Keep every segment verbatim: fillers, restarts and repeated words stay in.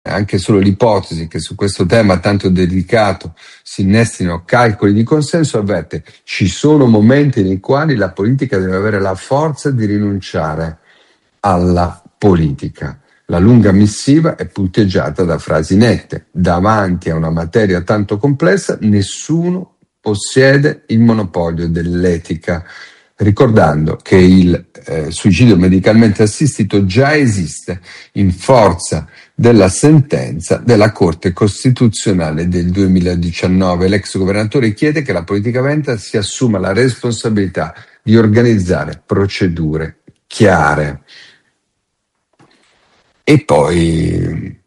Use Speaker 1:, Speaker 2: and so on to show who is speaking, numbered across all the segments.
Speaker 1: anche solo l'ipotesi che su questo tema tanto delicato si innestino calcoli di consenso, avverte: ci sono momenti nei quali la politica deve avere la forza di rinunciare alla politica. La lunga missiva è punteggiata da frasi nette: davanti a una materia tanto complessa nessuno possiede il monopolio dell'etica, ricordando che il eh, suicidio medicalmente assistito già esiste in forza della sentenza della Corte Costituzionale del duemiladiciannove. L'ex governatore chiede che la politica veneta si assuma la responsabilità di organizzare procedure chiare. E poi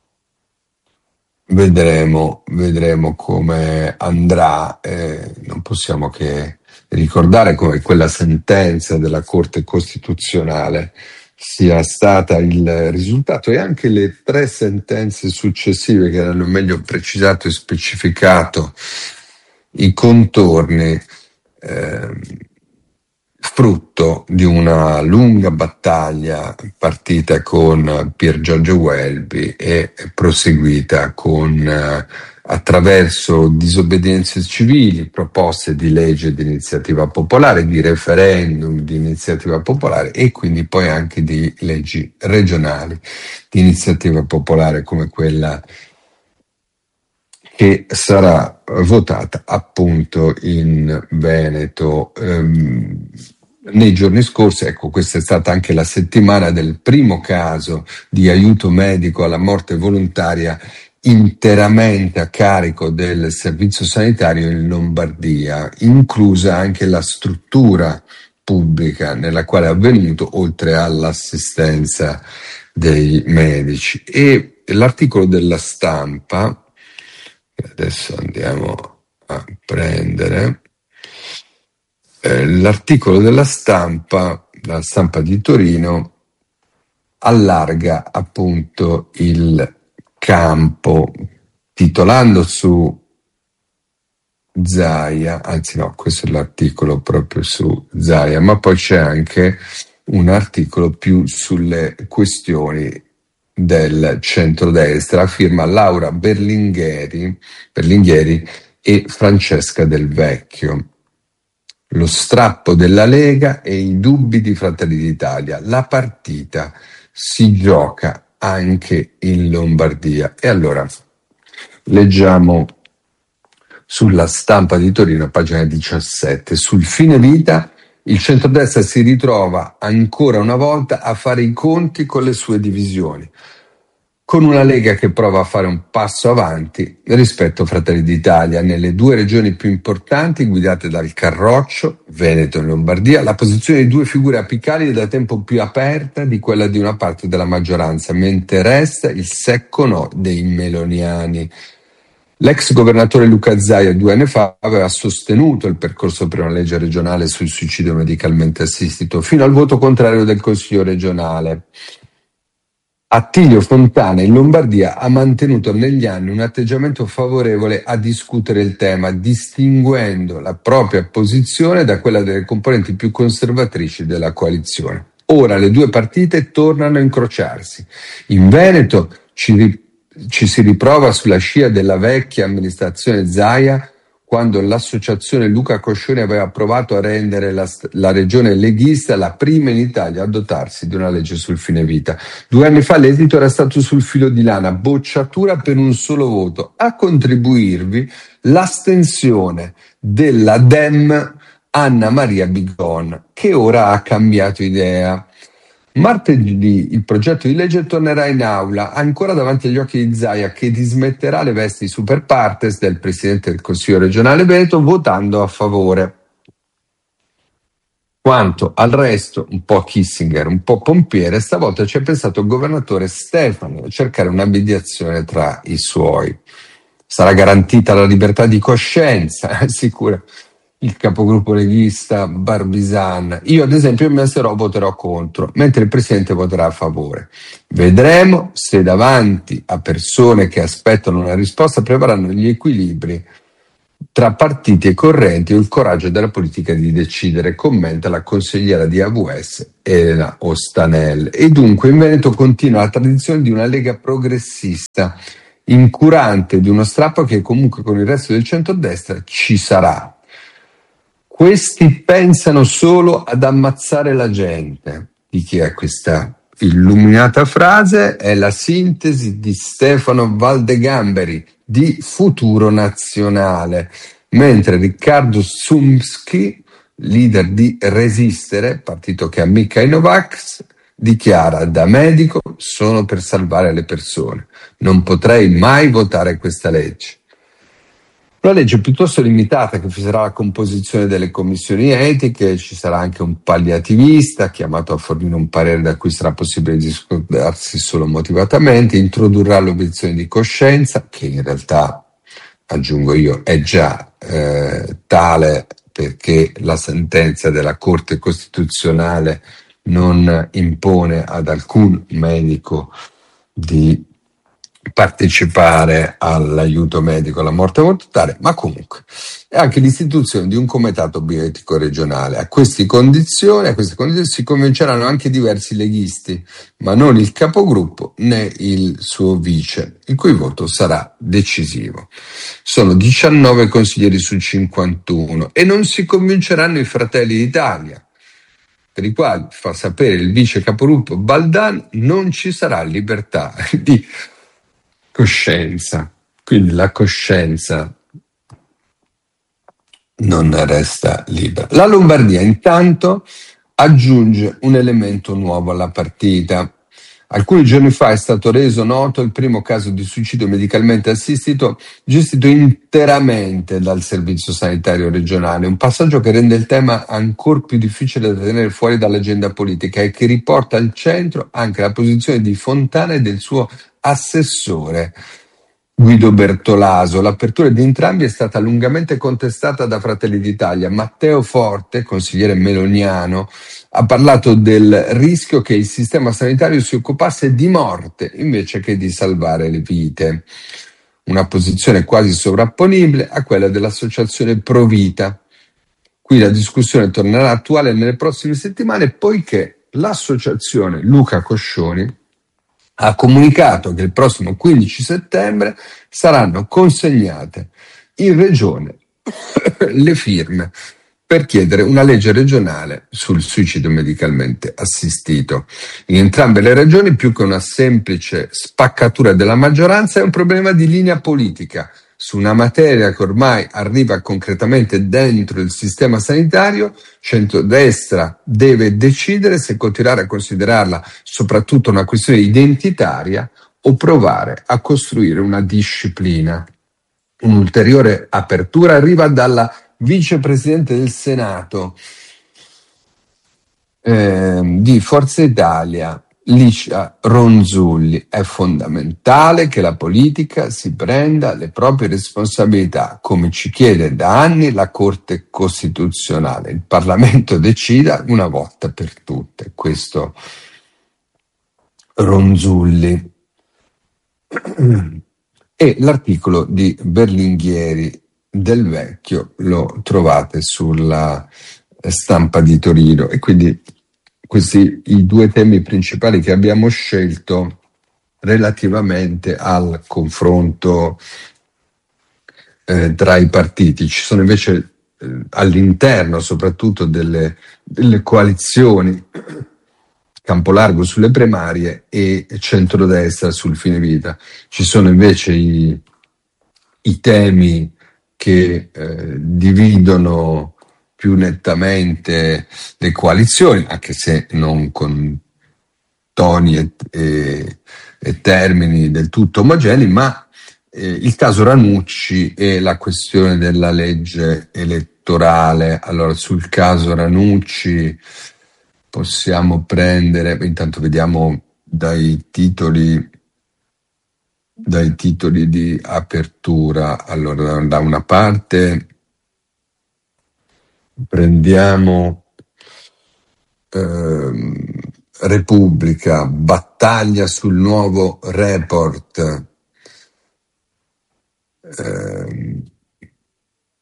Speaker 1: vedremo, vedremo come andrà. Eh, non possiamo che ricordare come quella sentenza della Corte Costituzionale sia stata il risultato, e anche le tre sentenze successive che hanno meglio precisato e specificato i contorni, eh, frutto di una lunga battaglia partita con Pier Giorgio Welby e proseguita con eh, attraverso disobbedienze civili, proposte di legge di iniziativa popolare, di referendum di iniziativa popolare, e quindi poi anche di leggi regionali di iniziativa popolare, come quella che sarà votata appunto in Veneto ehm, nei giorni scorsi. Ecco, questa è stata anche la settimana del primo caso di aiuto medico alla morte volontaria interamente a carico del servizio sanitario in Lombardia, inclusa anche la struttura pubblica nella quale è avvenuto, oltre all'assistenza dei medici. E l'articolo della Stampa, adesso andiamo a prendere, eh, l'articolo della Stampa, la Stampa di Torino, allarga appunto il campo, titolando su Zaia, anzi no, questo è l'articolo proprio su Zaia, ma poi c'è anche un articolo più sulle questioni del centrodestra, firma Laura Berlingheri, Berlinghieri e Francesca Del Vecchio. Lo strappo della Lega e i dubbi di Fratelli d'Italia. La partita si gioca anche in Lombardia. E allora leggiamo sulla Stampa di Torino, pagina diciassette, sul fine vita il centrodestra si ritrova ancora una volta a fare i conti con le sue divisioni, con una Lega che prova a fare un passo avanti rispetto a Fratelli d'Italia. Nelle due regioni più importanti guidate dal Carroccio, Veneto e Lombardia, la posizione di due figure apicali è da tempo più aperta di quella di una parte della maggioranza, mentre resta il secco no dei meloniani. L'ex governatore Luca Zaia due anni fa aveva sostenuto il percorso per una legge regionale sul suicidio medicalmente assistito, fino al voto contrario del Consiglio regionale. Attilio Fontana in Lombardia ha mantenuto negli anni un atteggiamento favorevole a discutere il tema, distinguendo la propria posizione da quella delle componenti più conservatrici della coalizione. Ora le due partite tornano a incrociarsi. In Veneto ci, ri- ci si riprova sulla scia della vecchia amministrazione Zaia, quando l'associazione Luca Coscioni aveva provato a rendere la, la regione leghista la prima in Italia a dotarsi di una legge sul fine vita. Due anni fa l'esito era stato sul filo di lana, bocciatura per un solo voto. A contribuirvi l'astensione della Dem Anna Maria Bigon, che ora ha cambiato idea. Martedì il progetto di legge tornerà in aula, ancora davanti agli occhi di Zaia, che dismetterà le vesti super partes del presidente del Consiglio regionale Veneto votando a favore. Quanto al resto, un po' Kissinger, un po' pompiere, stavolta ci ha pensato il governatore Stefano a cercare una mediazione tra i suoi. Sarà garantita la libertà di coscienza, assicura il capogruppo leghista Barbisan. Io ad esempio mi alzerò, voterò contro, mentre il presidente voterà a favore. Vedremo se davanti a persone che aspettano una risposta prevarranno gli equilibri tra partiti e correnti o il coraggio della politica di decidere, commenta la consigliera di A V S Elena Ostanel. E dunque in Veneto continua la tradizione di una Lega progressista, incurante di uno strappo che comunque con il resto del centrodestra ci sarà. Questi pensano solo ad ammazzare la gente. Di chi è questa illuminata frase? È la sintesi di Stefano Valdegamberi di Futuro Nazionale, mentre Riccardo Sumsky, leader di Resistere, partito che ammicca ai Novax, dichiara: da medico sono per salvare le persone, non potrei mai votare questa legge. Una legge piuttosto limitata che fisserà la composizione delle commissioni etiche. Ci sarà anche un palliativista chiamato a fornire un parere da cui sarà possibile discodarsi solo motivatamente, introdurrà l'obiezione di coscienza, che in realtà, aggiungo io, è già eh, tale, perché la sentenza della Corte Costituzionale non impone ad alcun medico di partecipare all'aiuto medico alla morte volontaria, ma comunque è anche l'istituzione di un comitato bioetico regionale. A queste condizioni, a queste condizioni si convinceranno anche diversi leghisti, ma non il capogruppo né il suo vice, il cui voto sarà decisivo. Sono diciannove consiglieri su cinquantuno e non si convinceranno i Fratelli d'Italia, per i quali, fa sapere il vice capogruppo Baldan, non ci sarà libertà di coscienza. Quindi la coscienza non resta libera. La Lombardia intanto aggiunge un elemento nuovo alla partita. Alcuni giorni fa è stato reso noto il primo caso di suicidio medicalmente assistito gestito interamente dal Servizio Sanitario Regionale, un passaggio che rende il tema ancora più difficile da tenere fuori dall'agenda politica e che riporta al centro anche la posizione di Fontana e del suo assessore Guido Bertolaso. L'apertura di entrambi è stata lungamente contestata da Fratelli d'Italia. Matteo Forte, consigliere meloniano, ha parlato del rischio che il sistema sanitario si occupasse di morte invece che di salvare le vite. Una posizione quasi sovrapponibile a quella dell'associazione Provita. Qui la discussione tornerà attuale nelle prossime settimane, poiché l'associazione Luca Coscioni ha comunicato che il prossimo quindici settembre saranno consegnate in regione le firme per chiedere una legge regionale sul suicidio medicalmente assistito. In entrambe le regioni, più che una semplice spaccatura della maggioranza, è un problema di linea politica su una materia che ormai arriva concretamente dentro il sistema sanitario. Centrodestra deve decidere se continuare a considerarla soprattutto una questione identitaria o provare a costruire una disciplina. Un'ulteriore apertura arriva dalla vicepresidente del Senato eh, di Forza Italia, Licia Ronzulli. È fondamentale che la politica si prenda le proprie responsabilità, come ci chiede da anni la Corte Costituzionale. Il Parlamento decida una volta per tutte. Questo Ronzulli. E l'articolo di Berlinghieri del Vecchio lo trovate sulla Stampa di Torino, e quindi questi i due temi principali che abbiamo scelto relativamente al confronto eh, tra i partiti. Ci sono invece eh, all'interno soprattutto delle, delle coalizioni Campolargo sulle primarie e centrodestra sul fine vita. Ci sono invece i, i temi che eh, dividono più nettamente le coalizioni, anche se non con toni e, e, e termini del tutto omogenei, ma eh, il caso Ranucci e la questione della legge elettorale. Allora, sul caso Ranucci possiamo prendere, intanto vediamo dai titoli dai titoli di apertura. Allora, da una parte prendiamo ehm, Repubblica, battaglia sul nuovo report. Ehm,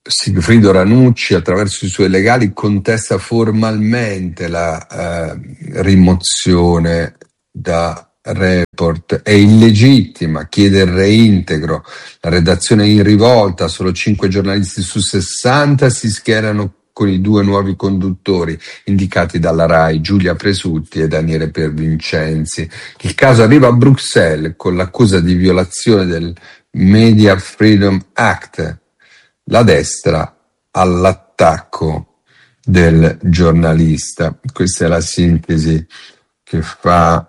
Speaker 1: Sigfrido Ranucci, attraverso i suoi legali, contesta formalmente la eh, rimozione da Report. È illegittima, chiede il reintegro. La redazione è in rivolta, solo cinque giornalisti su sessanta si schierano con i due nuovi conduttori indicati dalla RAI, Giulia Presutti e Daniele Piervincenzi. Il caso arriva a Bruxelles con l'accusa di violazione del Media Freedom Act. La destra all'attacco del giornalista. Questa è la sintesi che fa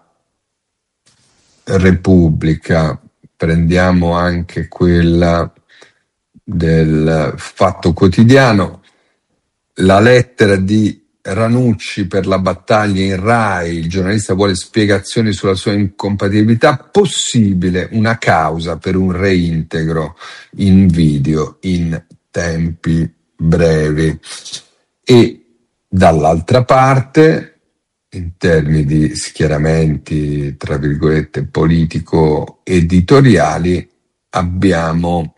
Speaker 1: Repubblica. Prendiamo anche quella del Fatto Quotidiano. La lettera di Ranucci per la battaglia in RAI, il giornalista vuole spiegazioni sulla sua incompatibilità, possibile una causa per un reintegro in video in tempi brevi. E dall'altra parte, in termini di schieramenti, tra virgolette, politico-editoriali, abbiamo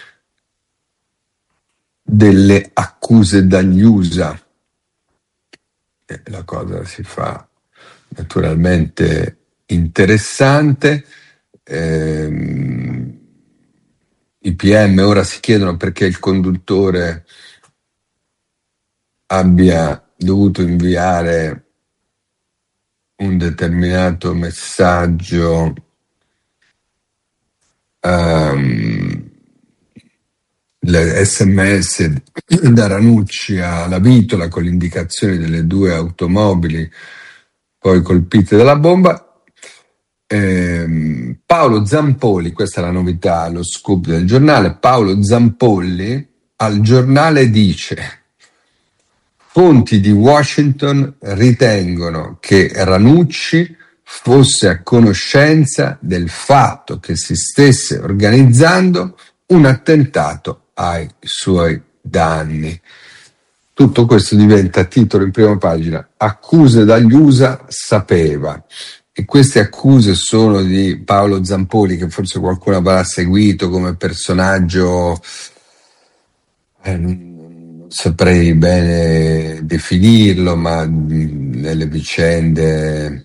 Speaker 1: delle accuse dagli U S A. E la cosa si fa naturalmente interessante. Ehm, I P M ora si chiedono perché il conduttore abbia dovuto inviare un determinato messaggio um, le sms da Ranucci alla Vitola con le indicazioni delle due automobili poi colpite dalla bomba. Ehm, Paolo Zampolli, questa è la novità, lo scoop del giornale. Paolo Zampolli al giornale dice: fonti di Washington ritengono che Ranucci fosse a conoscenza del fatto che si stesse organizzando un attentato ai suoi danni. Tutto questo diventa titolo in prima pagina. Accuse dagli U S A, sapeva. E queste accuse sono di Paolo Zampolli, che forse qualcuno avrà seguito come personaggio, eh, non saprei bene definirlo, ma nelle vicende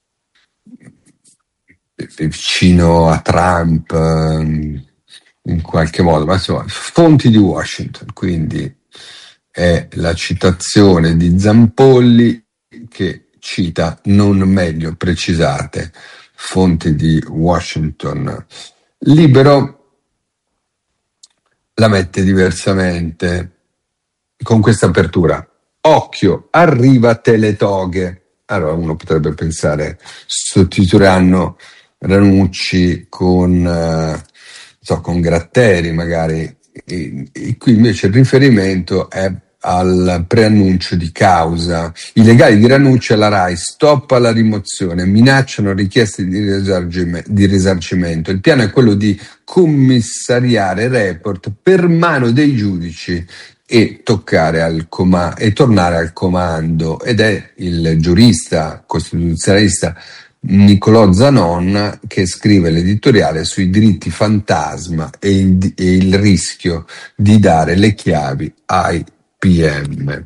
Speaker 1: vicino a Trump in qualche modo, ma insomma, fonti di Washington, quindi è la citazione di Zampolli che cita non meglio precisate fonti di Washington. Libero la mette diversamente con questa apertura: occhio, arriva Teletoghe. Allora uno potrebbe pensare sottotitoleranno Ranucci con, eh, so, con Gratteri magari, e, e qui invece il riferimento è al preannuncio di causa. I legali di Ranucci alla RAI, stop alla rimozione, minacciano richieste di, risarcime, di risarcimento. Il piano è quello di commissariare Report per mano dei giudici e toccare al coma- e tornare al comando, ed è il giurista costituzionalista Nicolò Zanon che scrive l'editoriale sui diritti fantasma e il, e il rischio di dare le chiavi ai P M.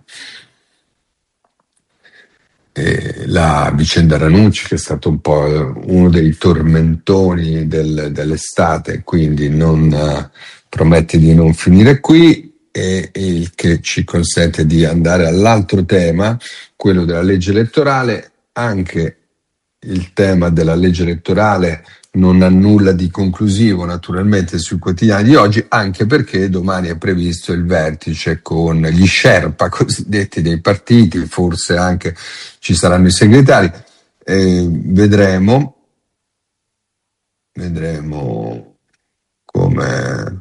Speaker 1: E la vicenda Ranucci, che è stato un po' uno dei tormentoni del, dell'estate, quindi non uh, promette di non finire qui, e, e il che ci consente di andare all'altro tema, quello della legge elettorale. Anche il tema della legge elettorale non ha nulla di conclusivo naturalmente sui quotidiani di oggi, anche perché domani è previsto il vertice con gli Sherpa cosiddetti dei partiti, forse anche ci saranno i segretari. Eh, vedremo vedremo come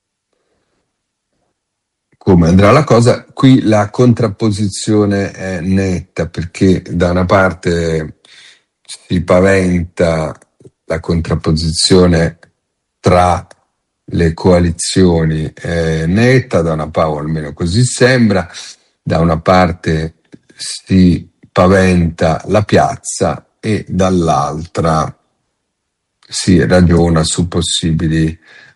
Speaker 1: come andrà la cosa. Qui la contrapposizione è netta, perché da una parte si paventa la contrapposizione tra le coalizioni è netta, da una parte, o almeno così sembra, da una parte si paventa la piazza e dall'altra si ragiona su possibili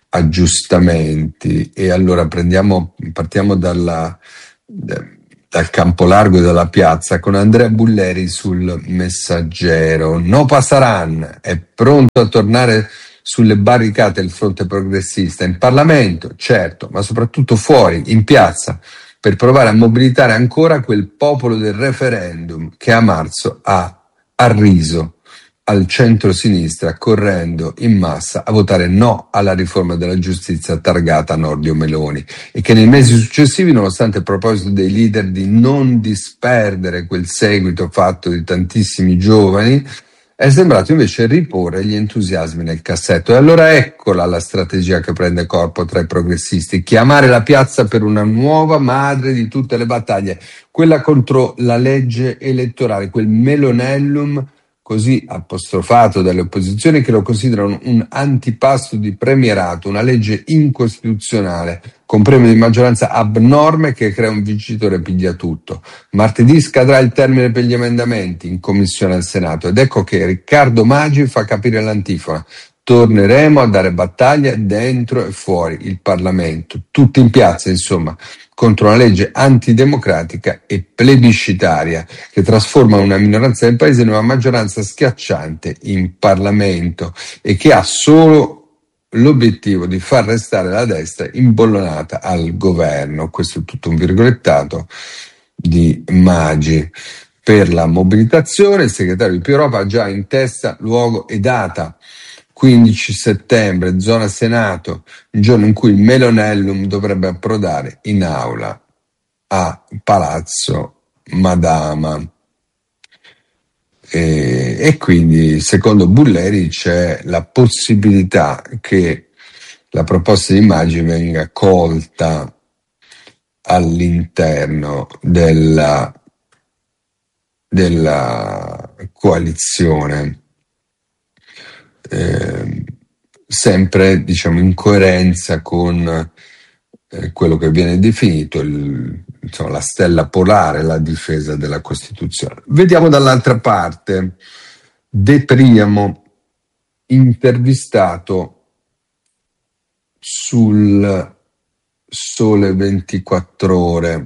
Speaker 1: aggiustamenti. E allora prendiamo, partiamo dalla, dal campo largo e dalla piazza con Andrea Bulleri sul Messaggero. No Pasaran è pronto a tornare sulle barricate il fronte progressista, in Parlamento, certo, ma soprattutto fuori, in piazza, per provare a mobilitare ancora quel popolo del referendum che a marzo ha arriso al centro-sinistra correndo in massa a votare no alla riforma della giustizia targata Nordio Meloni, e che nei mesi successivi, nonostante il proposito dei leader di non disperdere quel seguito fatto di tantissimi giovani, è sembrato invece riporre gli entusiasmi nel cassetto. E allora eccola la strategia che prende corpo tra i progressisti: chiamare la piazza per una nuova madre di tutte le battaglie, quella contro la legge elettorale, quel melonellum così apostrofato dalle opposizioni, che lo considerano un antipasto di premierato, una legge incostituzionale con premio di maggioranza abnorme che crea un vincitore pigliatutto. Martedì scadrà il termine per gli emendamenti in commissione al Senato, ed ecco che Riccardo Maggi fa capire l'antifona: torneremo a dare battaglia dentro e fuori il Parlamento, tutti in piazza, insomma, contro una legge antidemocratica e plebiscitaria che trasforma una minoranza del paese in una maggioranza schiacciante in Parlamento e che ha solo l'obiettivo di far restare la destra imbollonata al governo. Questo è tutto un virgolettato di Maggi. Per la mobilitazione il segretario di Più Europa ha già in testa luogo e data: quindici settembre, zona Senato, il giorno in cui il Melonellum dovrebbe approdare in aula a Palazzo Madama. E, e quindi, secondo Bulleri, c'è la possibilità che la proposta di Maggi venga colta all'interno della, della coalizione. Eh, sempre, diciamo, in coerenza con eh, quello che viene definito il, insomma, la stella polare, la difesa della Costituzione. Vediamo dall'altra parte De Priamo, intervistato sul Sole ventiquattro Ore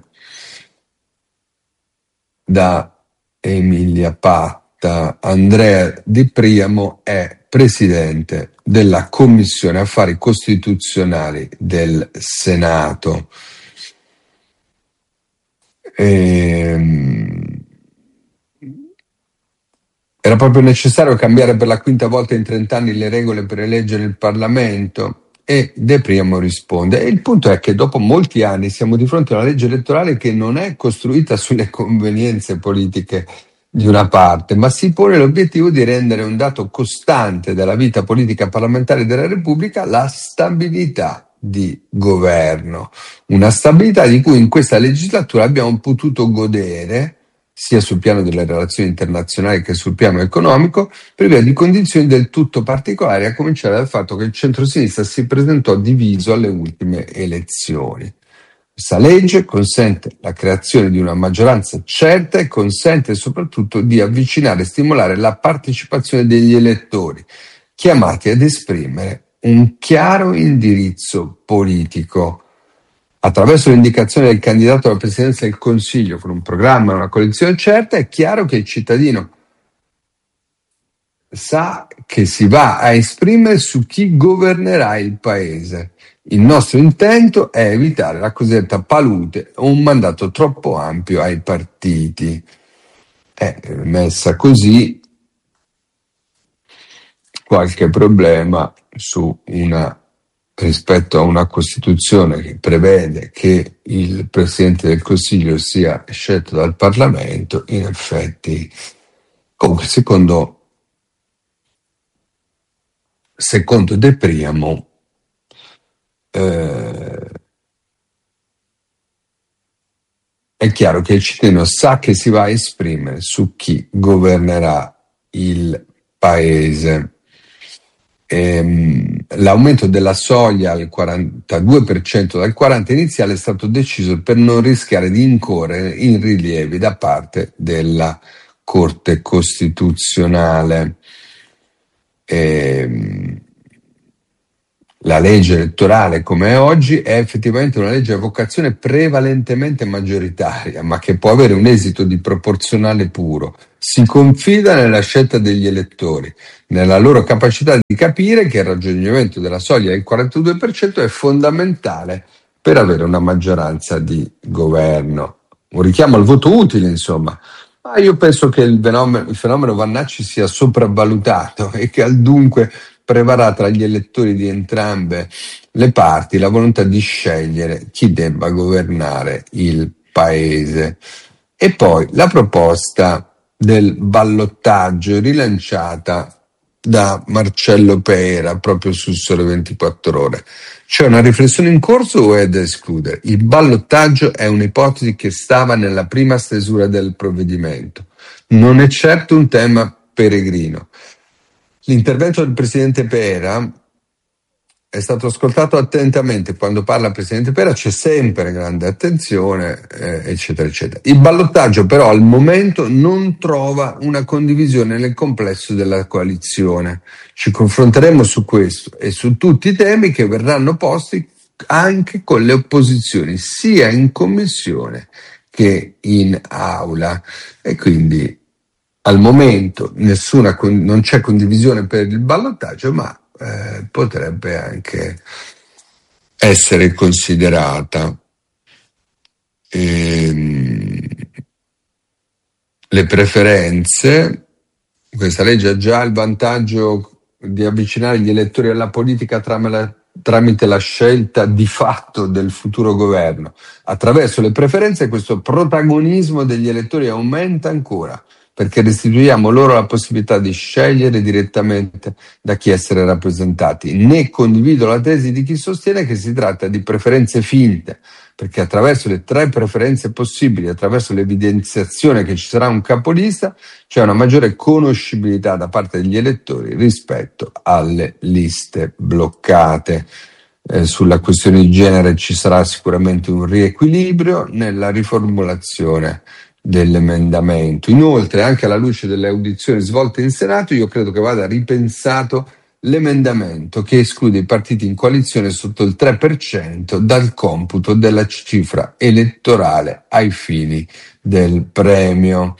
Speaker 1: da Emilia Patta. Andrea De Priamo è presidente della Commissione Affari Costituzionali del Senato. Ehm, Era proprio necessario cambiare per la quinta volta in trent'anni le regole per eleggere il Parlamento? E De Priamo risponde: e il punto è che dopo molti anni siamo di fronte a una legge elettorale che non è costruita sulle convenienze politiche di una parte, ma si pone l'obiettivo di rendere un dato costante della vita politica parlamentare della Repubblica la stabilità di governo. Una stabilità di cui in questa legislatura abbiamo potuto godere, sia sul piano delle relazioni internazionali che sul piano economico, per via di condizioni del tutto particolari, a cominciare dal fatto che il centrosinistra si presentò diviso alle ultime elezioni. Questa legge consente la creazione di una maggioranza certa e consente soprattutto di avvicinare e stimolare la partecipazione degli elettori, chiamati ad esprimere un chiaro indirizzo politico. Attraverso l'indicazione del candidato alla presidenza del Consiglio con un programma e una coalizione certa, è chiaro che il cittadino sa che si va a esprimere su chi governerà il paese. Il nostro intento è evitare la cosiddetta palude o un mandato troppo ampio ai partiti. È messa così, qualche problema su una rispetto a una Costituzione che prevede che il Presidente del Consiglio sia scelto dal Parlamento. In effetti, comunque, secondo secondo De Priamo, eh, è chiaro che il cittadino sa che si va a esprimere su chi governerà il paese. Ehm, l'aumento della soglia al quarantadue per cento dal quaranta per cento iniziale è stato deciso per non rischiare di incorrere in rilievi da parte della Corte Costituzionale. Ehm, la legge elettorale come è oggi è effettivamente una legge a vocazione prevalentemente maggioritaria, ma che può avere un esito di proporzionale puro. Si confida nella scelta degli elettori, nella loro capacità di capire che il raggiungimento della soglia del quarantadue per cento è fondamentale per avere una maggioranza di governo. Un richiamo al voto utile, insomma. Ma io penso che il fenomeno, il fenomeno Vannacci sia sopravvalutato e che al dunque prevarrà tra gli elettori di entrambe le parti la volontà di scegliere chi debba governare il paese. E poi la proposta del ballottaggio rilanciata da Marcello Pera proprio sul Sole ventiquattro Ore. C'è una riflessione in corso o è da escludere? Il ballottaggio è un'ipotesi che stava nella prima stesura del provvedimento. Non è certo un tema peregrino. L'intervento del presidente Pera è stato ascoltato attentamente. Quando parla il presidente Pera c'è sempre grande attenzione, eh, eccetera, eccetera. Il ballottaggio però al momento non trova una condivisione nel complesso della coalizione. Ci confronteremo su questo e su tutti i temi che verranno posti anche con le opposizioni, sia in commissione che in aula. E quindi al momento nessuna, non c'è condivisione per il ballottaggio, ma eh, potrebbe anche essere considerata. Ehm, le preferenze, questa legge ha già il vantaggio di avvicinare gli elettori alla politica tramite la scelta di fatto del futuro governo. Attraverso le preferenze questo protagonismo degli elettori aumenta ancora, perché restituiamo loro la possibilità di scegliere direttamente da chi essere rappresentati. Né condivido la tesi di chi sostiene che si tratta di preferenze finte, perché attraverso le tre preferenze possibili, attraverso l'evidenziazione che ci sarà un capolista, c'è una maggiore conoscibilità da parte degli elettori rispetto alle liste bloccate. Eh, sulla questione di genere ci sarà sicuramente un riequilibrio nella riformulazione dell'emendamento. Inoltre, anche alla luce delle audizioni svolte in Senato, io credo che vada ripensato l'emendamento che esclude i partiti in coalizione sotto il tre per cento dal computo della cifra elettorale ai fini del premio.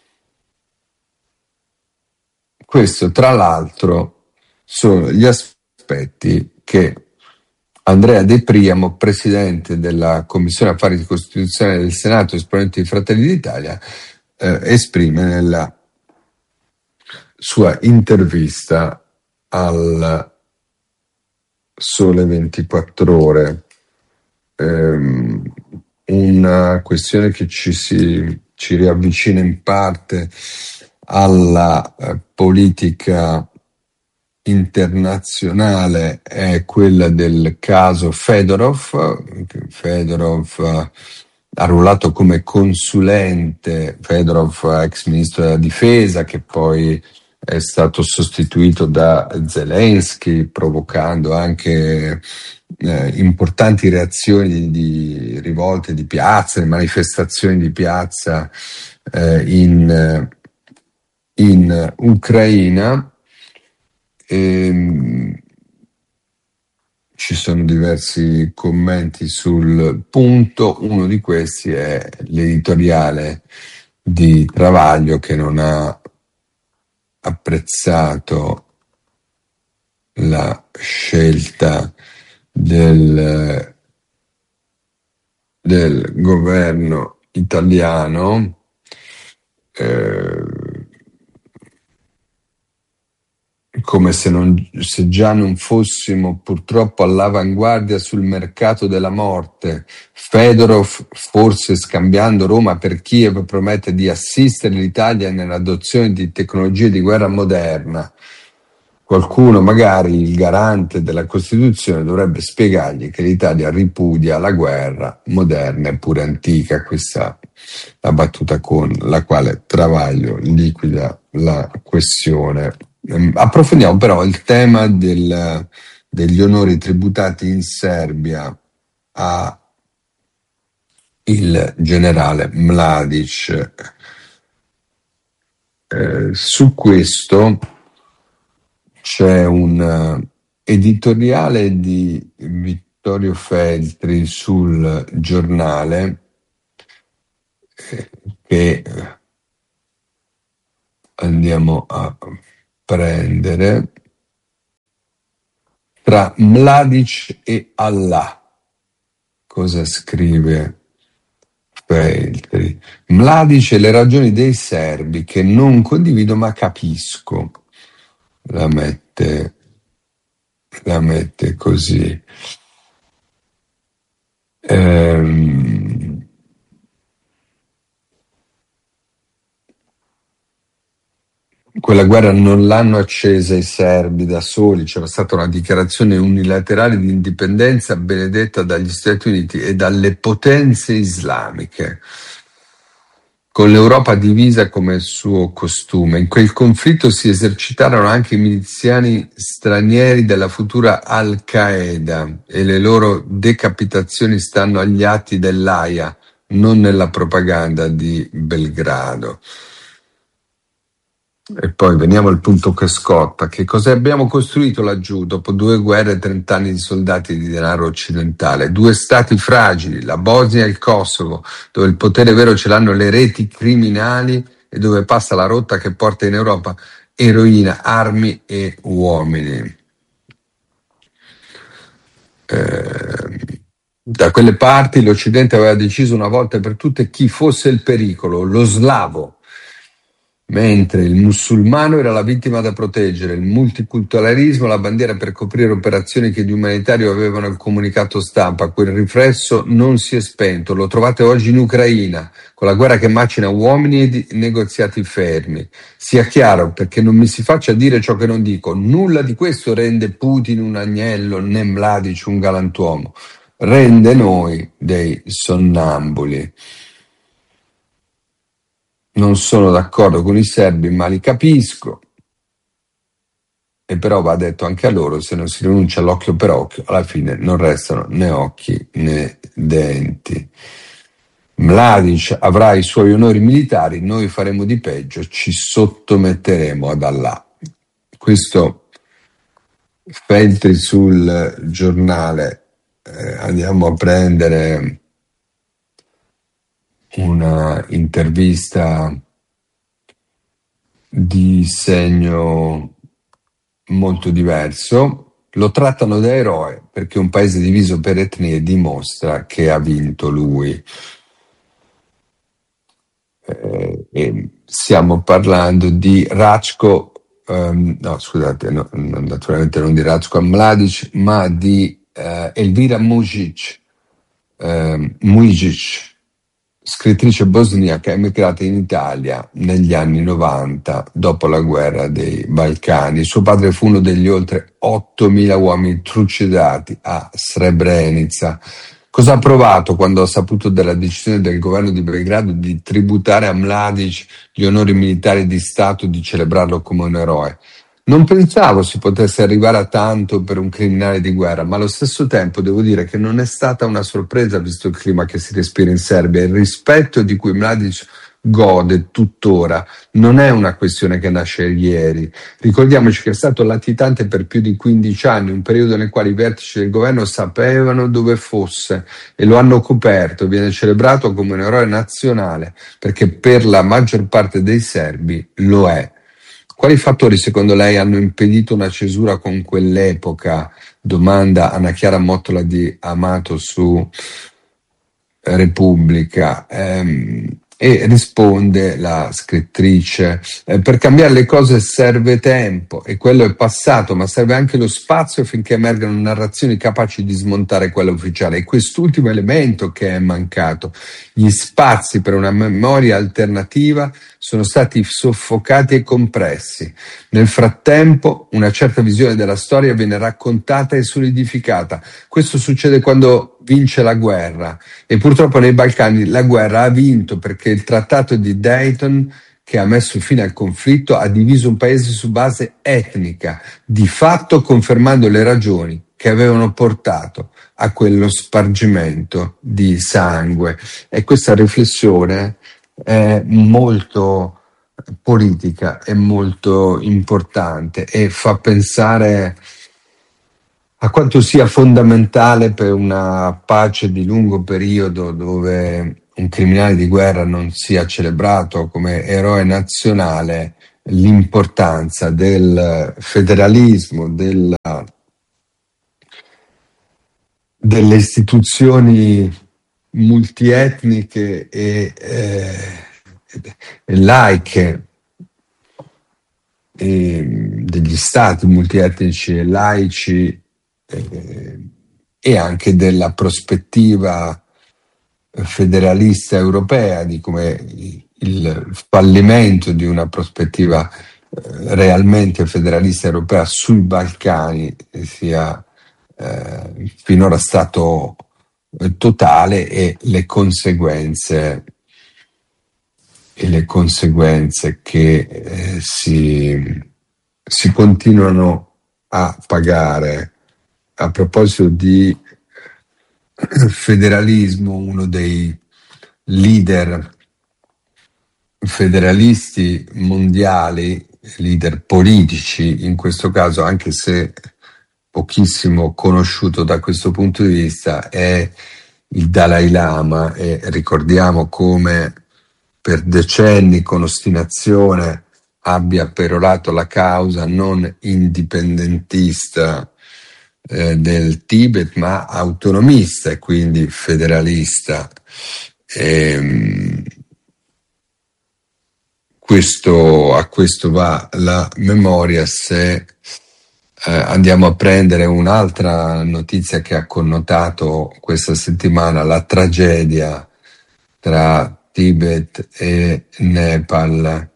Speaker 1: Questo, tra l'altro, sono gli aspetti che Andrea De Priamo, presidente della Commissione Affari Costituzionali del Senato, esponente di Fratelli d'Italia, eh, esprime nella sua intervista al Sole ventiquattro Ore. Eh, una questione che ci, si, ci riavvicina in parte alla eh, politica internazionale è quella del caso Fedorov. Fedorov arruolato come consulente, Fedorov ex ministro della difesa, che poi è stato sostituito da Zelensky, provocando anche eh, importanti reazioni di rivolte di piazza, di manifestazioni di piazza eh, in, in Ucraina. E, ci sono diversi commenti sul punto. Uno di questi è l'editoriale di Travaglio, che non ha apprezzato la scelta del, del governo italiano. Eh, come se, non, se già non fossimo purtroppo all'avanguardia sul mercato della morte. Fedorov, forse scambiando Roma per Kiev, promette di assistere l'Italia nell'adozione di tecnologie di guerra moderna. Qualcuno, magari il garante della Costituzione, dovrebbe spiegargli che l'Italia ripudia la guerra moderna e pure antica. Questa è la battuta con la quale Travaglio liquida la questione. Approfondiamo però il tema del, degli onori tributati in Serbia a il generale Mladic. Eh, su questo c'è un editoriale di Vittorio Feltri sul Giornale, eh, che andiamo a prendere, tra Mladic e Allah. Cosa scrive Feltri? Mladic e le ragioni dei serbi che non condivido ma capisco. La mette, la mette così. Ehm, Quella guerra non l'hanno accesa i serbi da soli, c'era stata una dichiarazione unilaterale di indipendenza benedetta dagli Stati Uniti e dalle potenze islamiche, con l'Europa divisa come suo costume. In quel conflitto si esercitarono anche i miliziani stranieri della futura Al-Qaeda e le loro decapitazioni stanno agli atti dell'Aia, non nella propaganda di Belgrado. E poi veniamo al punto che scotta. Che cosa abbiamo costruito laggiù dopo due guerre e trent'anni di soldati di denaro occidentale? Due stati fragili, la Bosnia e il Kosovo, dove il potere vero ce l'hanno le reti criminali e dove passa la rotta che porta in Europa eroina, armi e uomini. Eh, da quelle parti l'Occidente aveva deciso una volta per tutte chi fosse il pericolo, lo slavo, mentre il musulmano era la vittima da proteggere, il multiculturalismo la bandiera per coprire operazioni che di umanitario avevano il comunicato stampa. Quel riflesso non si è spento, lo trovate oggi in Ucraina, con la guerra che macina uomini e di- negoziati fermi. Sia chiaro, perché non mi si faccia dire ciò che non dico, nulla di questo rende Putin un agnello, né Mladic un galantuomo, rende noi dei sonnambuli. Non sono d'accordo con i serbi, ma li capisco. E però va detto anche a loro, se non si rinuncia all'occhio per occhio, alla fine non restano né occhi né denti. Mladic avrà i suoi onori militari, noi faremo di peggio, ci sottometteremo ad Allah. Questo Feltri sul Giornale. Eh, andiamo a prendere una intervista di segno molto diverso. Lo trattano da eroe perché un paese diviso per etnie dimostra che ha vinto lui. Eh, e stiamo parlando di Ratko, ehm, no scusate, no, naturalmente non di Ratko Mladic, ma di eh, Elvira Mujic, eh, Mujic, scrittrice bosniaca emigrata in Italia negli anni novanta, dopo la guerra dei Balcani. Suo padre fu uno degli oltre ottomila uomini trucidati a Srebrenica. Cosa ha provato quando ha saputo della decisione del governo di Belgrado di tributare a Mladic gli onori militari di Stato, di celebrarlo come un eroe? Non pensavo si potesse arrivare a tanto per un criminale di guerra, ma allo stesso tempo devo dire che non è stata una sorpresa visto il clima che si respira in Serbia. Il rispetto di cui Mladic gode tuttora non è una questione che nasce ieri. Ricordiamoci che è stato latitante per più di quindici anni, un periodo nel quale i vertici del governo sapevano dove fosse e lo hanno coperto. Viene celebrato come un eroe nazionale perché per la maggior parte dei serbi lo è. Quali fattori secondo lei hanno impedito una cesura con quell'epoca? Domanda Anna Chiara Mottola di Amato su Repubblica. Ehm, e risponde la scrittrice, eh, per cambiare le cose serve tempo e quello è passato, ma serve anche lo spazio finché emergano narrazioni capaci di smontare quella ufficiale. È quest'ultimo elemento che è mancato. Gli spazi per una memoria alternativa sono stati soffocati e compressi. Nel frattempo una certa visione della storia viene raccontata e solidificata. Questo succede quando vince la guerra e purtroppo nei Balcani la guerra ha vinto perché il trattato di Dayton, che ha messo fine al conflitto, ha diviso un paese su base etnica, di fatto confermando le ragioni che avevano portato a quello spargimento di sangue. E questa riflessione è molto politica, è molto importante e fa pensare a quanto sia fondamentale per una pace di lungo periodo, dove un criminale di guerra non sia celebrato come eroe nazionale, l'importanza del federalismo, della, delle istituzioni multietniche e, eh, e laiche, e degli stati multietnici e laici, eh, e anche della prospettiva federalista europea, di come il fallimento di una prospettiva eh, realmente federalista europea sui Balcani sia eh, finora stato eh, totale, e le conseguenze e le conseguenze che eh, si, si continuano a pagare. A proposito di federalismo, uno dei leader federalisti mondiali, leader politici in questo caso, anche se pochissimo conosciuto da questo punto di vista, è il Dalai Lama, e ricordiamo come per decenni con ostinazione abbia perorato la causa non indipendentista eh, del Tibet, ma autonomista e quindi federalista. E, questo, a questo va la memoria se eh, andiamo a prendere un'altra notizia che ha connotato questa settimana, la tragedia tra Tibet e Nepal.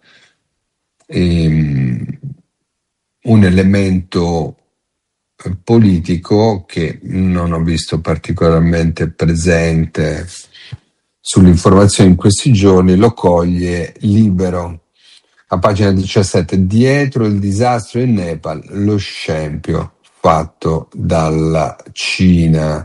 Speaker 1: E, un elemento politico che non ho visto particolarmente presente sull'informazione in questi giorni lo coglie Libero. A pagina diciassette, dietro il disastro in Nepal, lo scempio fatto dalla Cina.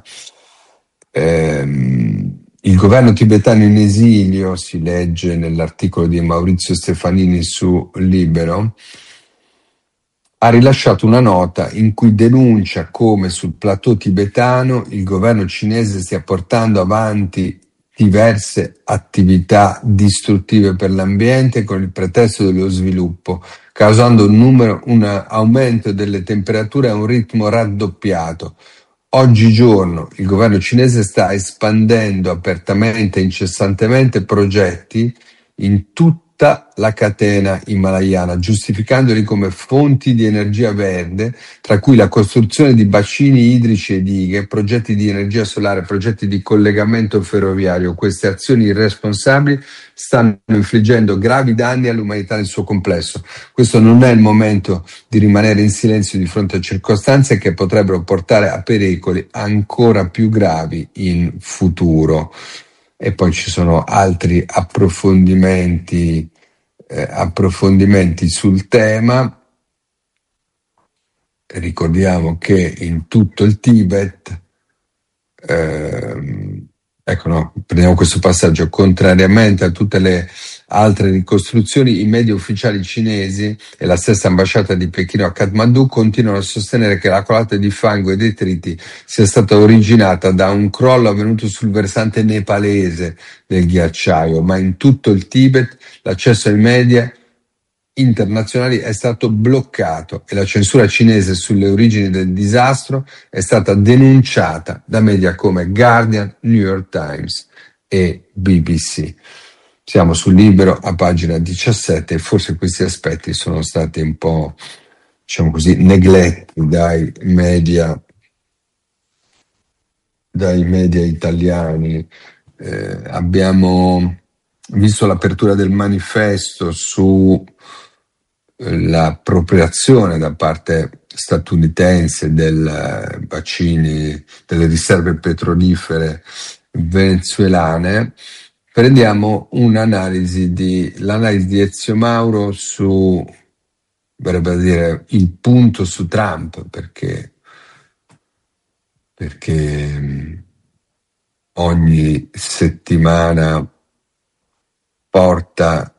Speaker 1: Ehm, il governo tibetano in esilio, si legge nell'articolo di Maurizio Stefanini su Libero, ha rilasciato una nota in cui denuncia come sul plateau tibetano il governo cinese stia portando avanti diverse attività distruttive per l'ambiente con il pretesto dello sviluppo, causando un, numero, un aumento delle temperature a un ritmo raddoppiato. Oggigiorno il governo cinese sta espandendo apertamente e incessantemente progetti in tutta la catena himalayana, giustificandoli come fonti di energia verde, tra cui la costruzione di bacini idrici e dighe, progetti di energia solare, progetti di collegamento ferroviario. Queste azioni irresponsabili stanno infliggendo gravi danni all'umanità nel suo complesso. Questo non è il momento di rimanere in silenzio di fronte a circostanze che potrebbero portare a pericoli ancora più gravi in futuro. E poi ci sono altri approfondimenti, eh, approfondimenti sul tema. Ricordiamo che in tutto il Tibet, ehm, ecco no, prendiamo questo passaggio, contrariamente a tutte le altre ricostruzioni, i media ufficiali cinesi e la stessa ambasciata di Pechino a Kathmandu continuano a sostenere che la colata di fango e detriti sia stata originata da un crollo avvenuto sul versante nepalese del ghiacciaio, ma in tutto il Tibet l'accesso ai media internazionali è stato bloccato e la censura cinese sulle origini del disastro è stata denunciata da media come Guardian, New York Times e B B C. Siamo sul Libero a pagina diciassette e forse questi aspetti sono stati un po', diciamo così, negletti dai media, dai media italiani. Eh, abbiamo visto l'apertura del manifesto su l'appropriazione da parte statunitense del bacini, delle riserve petrolifere venezuelane. Prendiamo un'analisi di l'analisi di Ezio Mauro su, verrebbe a dire, il punto su Trump, perché perché ogni settimana porta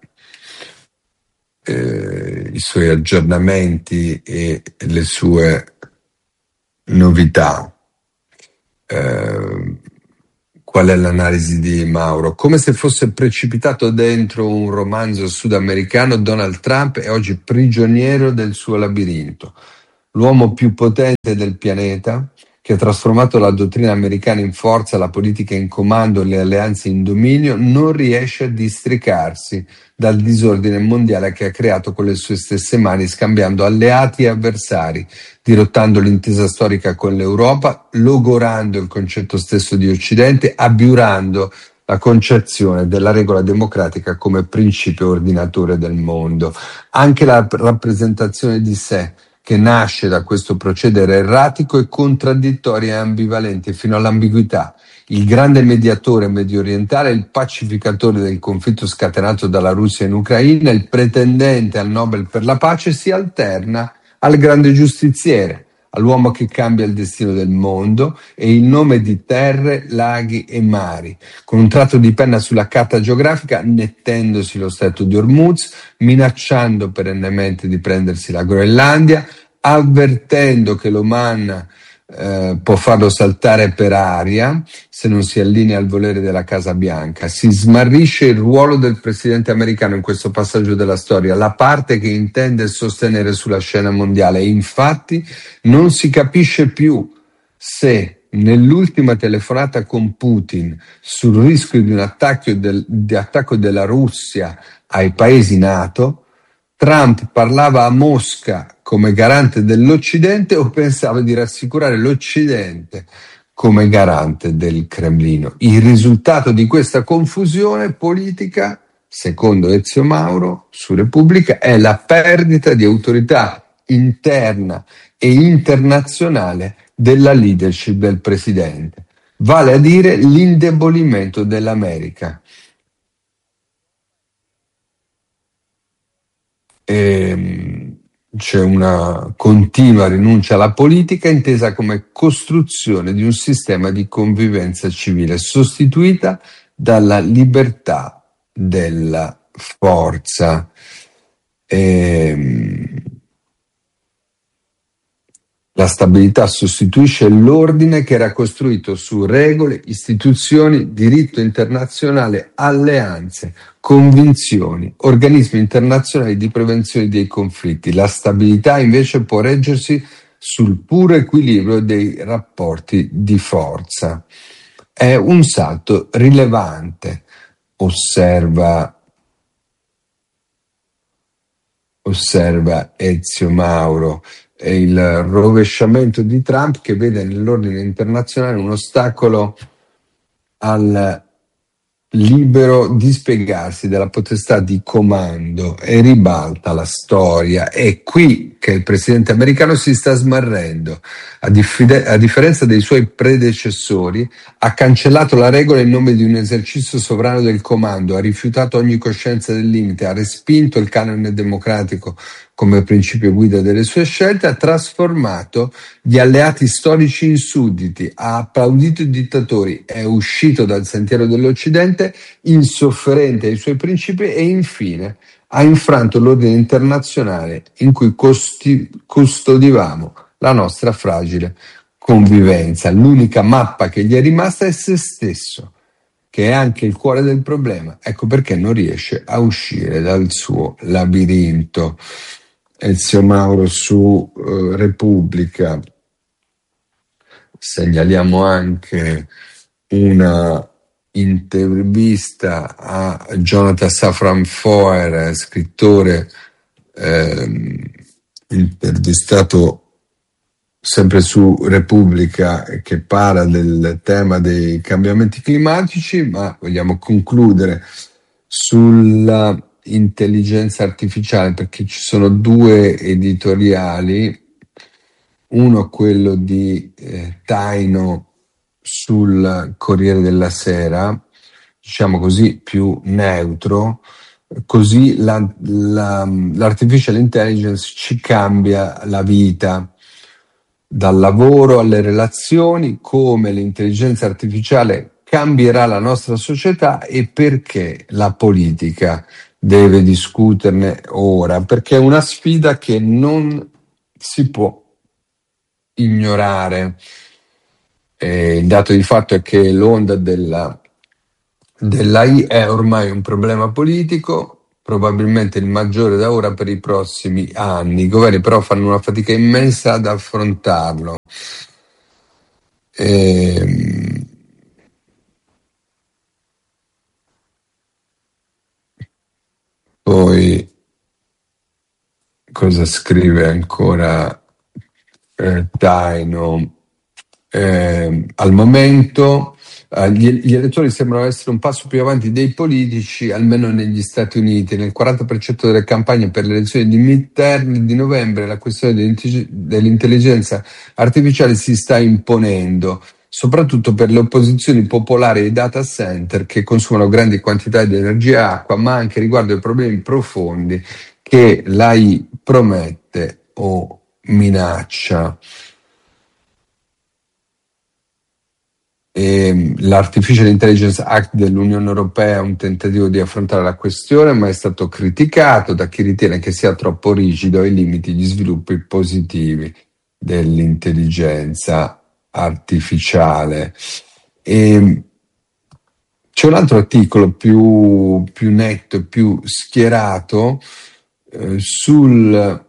Speaker 1: eh, i suoi aggiornamenti e le sue novità. Eh, qual è l'analisi di Mauro? Come se fosse precipitato dentro un romanzo sudamericano, Donald Trump è oggi prigioniero del suo labirinto. L'uomo più potente del pianeta, che ha trasformato la dottrina americana in forza, la politica in comando, le alleanze in dominio, non riesce a districarsi dal disordine mondiale che ha creato con le sue stesse mani, scambiando alleati e avversari, dirottando l'intesa storica con l'Europa, logorando il concetto stesso di Occidente, abiurando la concezione della regola democratica come principio ordinatore del mondo. Anche la rappresentazione di sé, che nasce da questo procedere erratico, è contraddittoria e ambivalente fino all'ambiguità. Il grande mediatore mediorientale, il pacificatore del conflitto scatenato dalla Russia in Ucraina, il pretendente al Nobel per la pace, si alterna al grande giustiziere, all'uomo che cambia il destino del mondo e il nome di terre, laghi e mari, con un tratto di penna sulla carta geografica, nettendosi lo stretto di Hormuz, minacciando perennemente di prendersi la Groenlandia, avvertendo che l'Oman eh, può farlo saltare per aria se non si allinea al volere della Casa Bianca. Si smarrisce il ruolo del presidente americano in questo passaggio della storia, la parte che intende sostenere sulla scena mondiale, e infatti non si capisce più se nell'ultima telefonata con Putin sul rischio di un attacco, del, di attacco della Russia ai paesi NATO, Trump parlava a Mosca come garante dell'Occidente o pensava di rassicurare l'Occidente come garante del Cremlino. Il risultato di questa confusione politica, secondo Ezio Mauro su Repubblica, è la perdita di autorità interna e internazionale della leadership del presidente, vale a dire l'indebolimento dell'America. E c'è una continua rinuncia alla politica intesa come costruzione di un sistema di convivenza civile sostituita dalla libertà della forza. E la stabilità sostituisce l'ordine che era costruito su regole, istituzioni, diritto internazionale, alleanze, convinzioni, organismi internazionali di prevenzione dei conflitti. La stabilità invece può reggersi sul puro equilibrio dei rapporti di forza. È un salto rilevante, osserva, osserva Ezio Mauro. È il rovesciamento di Trump che vede nell'ordine internazionale un ostacolo al libero dispiegarsi della potestà di comando e ribalta la storia. È qui che il presidente americano si sta smarrendo. A, dif- a differenza dei suoi predecessori, ha cancellato la regola in nome di un esercizio sovrano del comando, ha rifiutato ogni coscienza del limite, ha respinto il canone democratico come principio guida delle sue scelte, ha trasformato gli alleati storici in sudditi, ha applaudito i dittatori, è uscito dal sentiero dell'Occidente, insofferente ai suoi principi, e infine ha infranto l'ordine internazionale in cui costi- custodivamo la nostra fragile convivenza. L'unica mappa che gli è rimasta è se stesso, che è anche il cuore del problema. Ecco perché non riesce a uscire dal suo labirinto. Ezio Mauro su uh, Repubblica. Segnaliamo anche una intervista a Jonathan Safran Foer, scrittore ehm, intervistato sempre su Repubblica, che parla del tema dei cambiamenti climatici, ma vogliamo concludere sulla intelligenza artificiale perché ci sono due editoriali, uno quello di eh, Taino sul Corriere della Sera, diciamo così più neutro, così la, la, l'artificial intelligence ci cambia la vita, dal lavoro alle relazioni, come l'intelligenza artificiale cambierà la nostra società e perché la politica deve discuterne ora, perché è una sfida che non si può ignorare. Eh, il dato di fatto è che l'onda della, dell'A I è ormai un problema politico, probabilmente il maggiore da ora per i prossimi anni. I governi però fanno una fatica immensa ad affrontarlo. Ehm, poi cosa scrive ancora eh, Taino? Eh, al momento eh, gli, gli elettori sembrano essere un passo più avanti dei politici, almeno negli Stati Uniti. Nel quaranta per cento delle campagne per le elezioni di midterm di novembre la questione dell'intellig- dell'intelligenza artificiale si sta imponendo, soprattutto per le opposizioni popolari ai data center che consumano grandi quantità di energia e acqua, ma anche riguardo ai problemi profondi che l'A I promette o minaccia. E l'Artificial Intelligence Act dell'Unione Europea è un tentativo di affrontare la questione, ma è stato criticato da chi ritiene che sia troppo rigido e limiti gli sviluppi positivi dell'intelligenza artificiale. E c'è un altro articolo più, più netto e più schierato eh, sul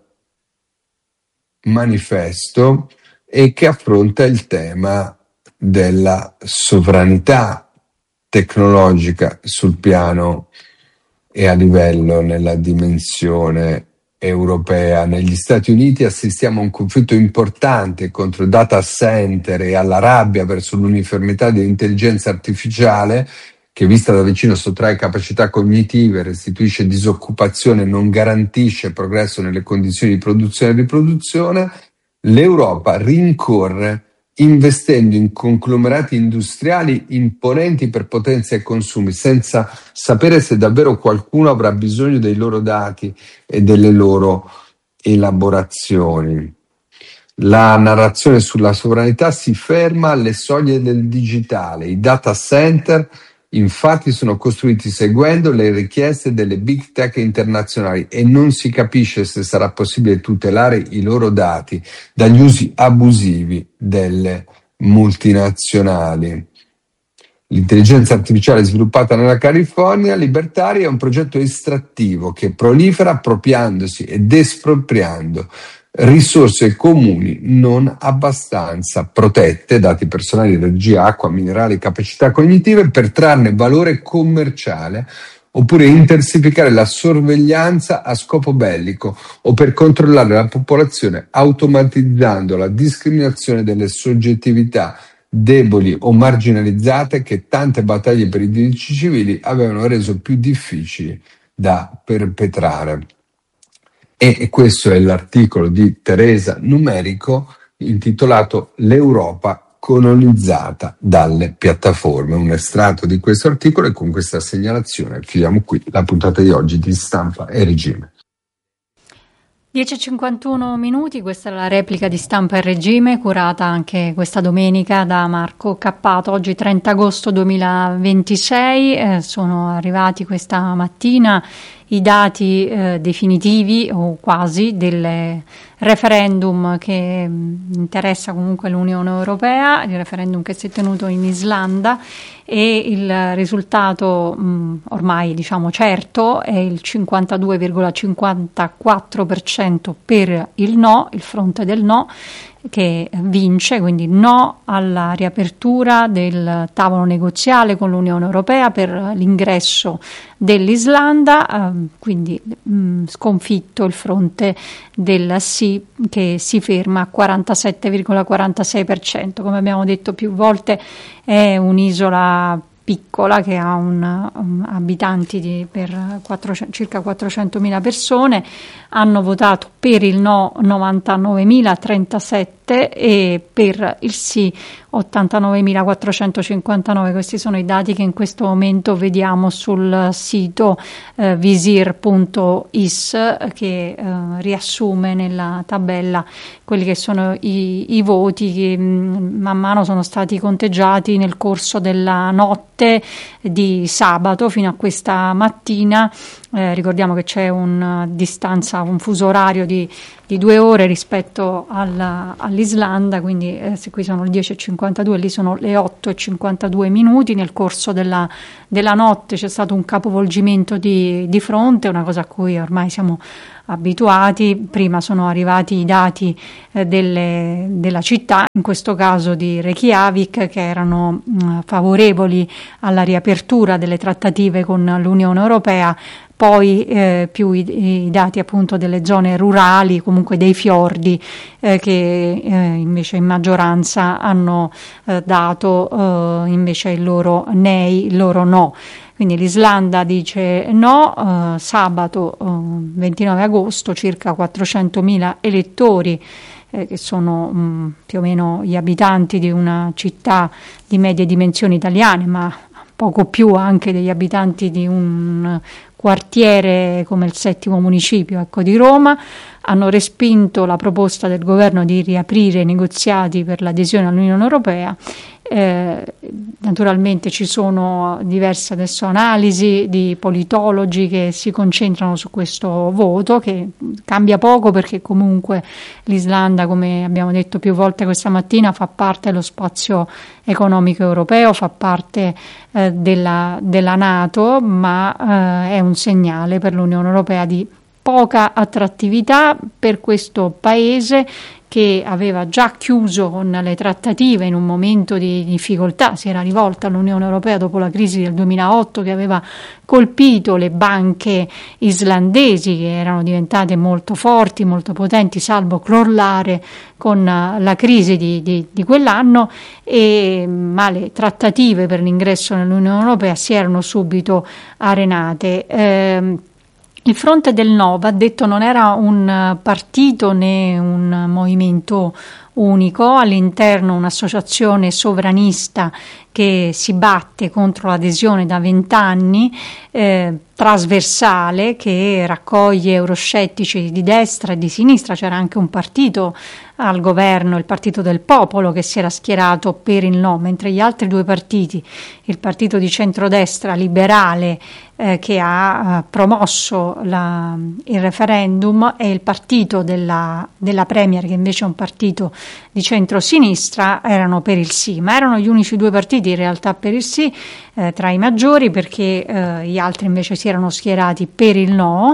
Speaker 1: manifesto e che affronta il tema della sovranità tecnologica sul piano e a livello nella dimensione europea. Negli Stati Uniti assistiamo a un conflitto importante contro i data center e alla rabbia verso l'uniformità dell'intelligenza artificiale che vista da vicino sottrae capacità cognitive, restituisce disoccupazione, non garantisce progresso nelle condizioni di produzione e riproduzione. L'Europa rincorre investendo in conglomerati industriali imponenti per potenza e consumi, senza sapere se davvero qualcuno avrà bisogno dei loro dati e delle loro elaborazioni. La narrazione sulla sovranità si ferma alle soglie del digitale. I data center infatti sono costruiti seguendo le richieste delle big tech internazionali e non si capisce se sarà possibile tutelare i loro dati dagli usi abusivi delle multinazionali. L'intelligenza artificiale sviluppata nella California libertaria è un progetto estrattivo che prolifera appropriandosi ed espropriando risorse comuni non abbastanza protette, dati personali, energia, acqua, minerali, capacità cognitive, per trarne valore commerciale oppure intensificare la sorveglianza a scopo bellico o per controllare la popolazione automatizzando la discriminazione delle soggettività deboli o marginalizzate che tante battaglie per i diritti civili avevano reso più difficili da perpetrare. E questo è l'articolo di Teresa Numerico intitolato L'Europa colonizzata dalle piattaforme. Un estratto di questo articolo e con questa segnalazione chiudiamo qui la puntata di oggi di Stampa e Regime.
Speaker 2: dieci e cinquantuno minuti, questa è la replica di Stampa e Regime, curata anche questa domenica da Marco Cappato. Oggi trenta agosto duemilaventisei, eh, sono arrivati questa mattina i dati eh, definitivi o quasi del referendum che mh, interessa comunque l'Unione Europea, il referendum che si è tenuto in Islanda, e il risultato mh, ormai diciamo certo è il cinquantadue virgola cinquantaquattro per cento per il no, il fronte del no, che vince, quindi no alla riapertura del tavolo negoziale con l'Unione Europea per l'ingresso dell'Islanda, eh, quindi mh, sconfitto il fronte del sì, che si ferma a quarantasette virgola quarantasei per cento. Come abbiamo detto più volte, è un'isola piccola che ha un, um, abitanti di, per quattrocento, circa quattrocentomila persone. Hanno votato per il no novantanovemilatrentasette e per il sì ottantanovemilaquattrocentocinquantanove. Questi sono i dati che in questo momento vediamo sul sito eh, visir punto is, che eh, riassume nella tabella quelli che sono i, i voti che mh, man mano sono stati conteggiati nel corso della notte di sabato fino a questa mattina. Eh, ricordiamo che c'è una distanza, un fuso orario di, di due ore rispetto alla, all'Islanda, quindi eh, se qui sono le dieci e cinquantadue, lì sono le otto e cinquantadue minuti. Nel corso della, della notte c'è stato un capovolgimento di, di fronte, una cosa a cui ormai siamo abituati. Prima sono arrivati i dati eh, delle, della città, in questo caso di Reykjavik, che erano mh, favorevoli alla riapertura delle trattative con l'Unione Europea. Poi eh, più i, i dati appunto delle zone rurali, comunque dei fiordi, eh, che eh, invece in maggioranza hanno eh, dato eh, invece il loro nei, il loro no. Quindi l'Islanda dice no. eh, sabato eh, ventinove agosto circa quattrocentomila elettori, eh, che sono mh, più o meno gli abitanti di una città di medie dimensioni italiane, ma poco più anche degli abitanti di un quartiere come il settimo municipio, ecco, di Roma, hanno respinto la proposta del governo di riaprire i negoziati per l'adesione all'Unione Europea. Eh, naturalmente ci sono diverse adesso analisi di politologi che si concentrano su questo voto, che cambia poco perché comunque l'Islanda, come abbiamo detto più volte questa mattina, fa parte dello spazio economico europeo, fa parte eh, della, della NATO, ma eh, è un segnale per l'Unione Europea di poca attrattività per questo paese, che aveva già chiuso con le trattative in un momento di difficoltà. Si era rivolta all'Unione Europea dopo la crisi del duemilaotto, che aveva colpito le banche islandesi, che erano diventate molto forti, molto potenti, salvo crollare con la crisi di, di, di quell'anno, e, ma le trattative per l'ingresso nell'Unione Europea si erano subito arenate. Eh, Il fronte del no, va detto, non era un partito né un movimento unico, all'interno un'associazione sovranista che si batte contro l'adesione da vent'anni, eh, trasversale, che raccoglie euroscettici di destra e di sinistra. C'era anche un partito al governo, il Partito del Popolo, che si era schierato per il no, mentre gli altri due partiti, il partito di centrodestra liberale eh, che ha eh, promosso la, il referendum, e il partito della, della Premier, che invece è un partito di centrosinistra, erano per il sì, ma erano gli unici due partiti in realtà per il sì eh, tra i maggiori, perché eh, gli altri invece si erano schierati per il no.